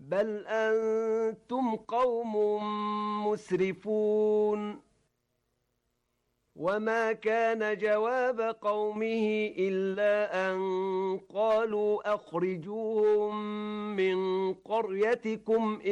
بل أنتم قوم مسرفون وما كان جواب قومه إلا أن قالوا أخرجوهم من قريتكم